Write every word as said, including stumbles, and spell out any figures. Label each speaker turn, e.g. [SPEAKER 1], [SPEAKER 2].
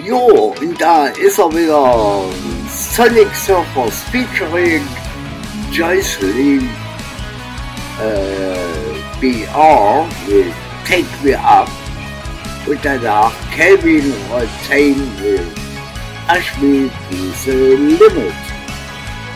[SPEAKER 1] Jo, und da ist er wieder. Sonic Surfers featuring Joycelyn äh, B R with Take Me Up. Und danach Calvin Rotain with Push Me to the Limit.